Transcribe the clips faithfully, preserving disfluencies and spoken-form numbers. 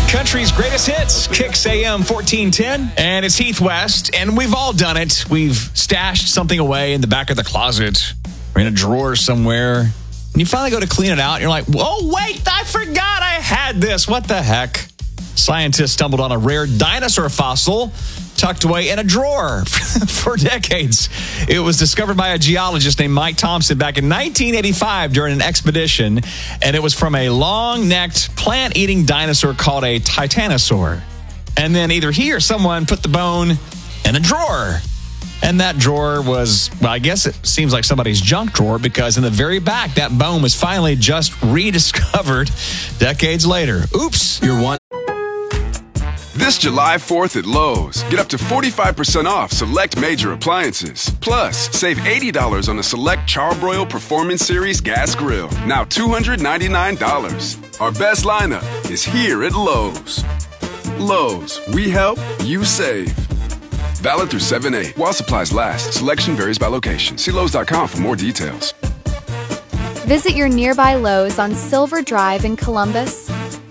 Country's greatest hits, Kicks A M fourteen ten. And it's Heath West, and we've all done it. We've stashed something away in the back of the closet or in a drawer somewhere. And you finally go to clean it out, and you're like, oh, wait, I forgot I had this. What the heck? Scientists stumbled on a rare dinosaur fossil tucked away in a drawer for decades. It was discovered by a geologist named Mike Thompson back in nineteen eighty-five during an expedition, and it was from a long-necked, plant-eating dinosaur called a titanosaur. And then either he or someone put the bone in a drawer. And that drawer was, well, I guess it seems like somebody's junk drawer, because in the very back, that bone was finally just rediscovered decades later. Oops, you're one. This July fourth at Lowe's, get up to forty-five percent off select major appliances. Plus, save eighty dollars on a select Charbroil Performance Series gas grill, now two hundred ninety-nine dollars. Our best lineup is here at Lowe's. Lowe's, we help, you save. Valid through seven eight. While supplies last, selection varies by location. See Lowe's dot com for more details. Visit your nearby Lowe's on Silver Drive in Columbus.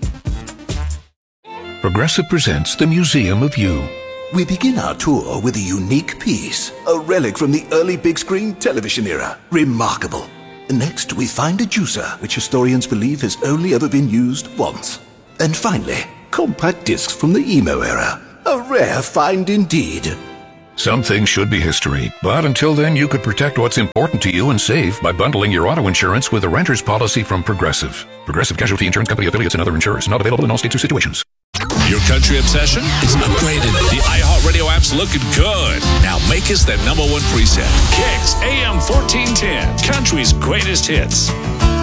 Progressive presents the Museum of You. We begin our tour with a unique piece, a relic from the early big screen television era. Remarkable. Next, we find a juicer, which historians believe has only ever been used once. And finally, compact discs from the emo era. A rare find indeed. Some things should be history, but until then you could protect what's important to you and save by bundling your auto insurance with a renter's policy from Progressive. Progressive Casualty Insurance Company affiliates and other insurers. Not available in all states or situations. Your country obsession? It's upgraded. The iHeartRadio app's looking good. Now make us that number one preset. Kicks A M fourteen ten. Country's greatest hits.